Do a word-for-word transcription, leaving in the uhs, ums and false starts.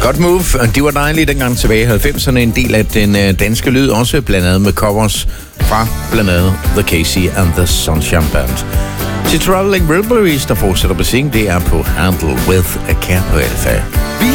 Godt move. Det var dejligt dengang tilbage i halvfemserne. En del af den øh, danske lyd, også blandt andet med covers fra blandt andet The Casey and the Sunshine Band. Til Traveling Wilburys, der fortsætter på sing, det er på Handle with a Capital F.